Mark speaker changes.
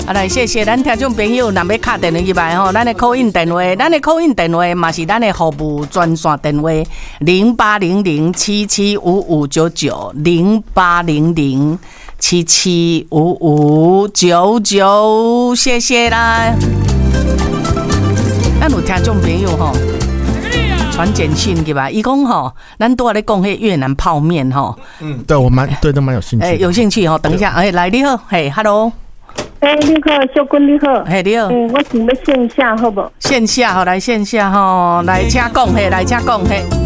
Speaker 1: 来，谢谢咱听众朋友，若要打电话入来吼，咱的call in电话，嘛是咱的服务专线电话0800775599，0800775599，谢谢啦。咱有听众朋友吼。传简讯对吧？伊讲吼，咱都在讲迄越南泡面吼。
Speaker 2: 对我对都蛮有兴趣。
Speaker 1: 有兴趣吼，等一下，来你好，嘿 ，hello。
Speaker 3: 你好，小君你好。
Speaker 1: 嘿，你好。
Speaker 3: 我想要线下好不？
Speaker 1: 线下好，来线下吼，来请讲嘿，来请讲嘿。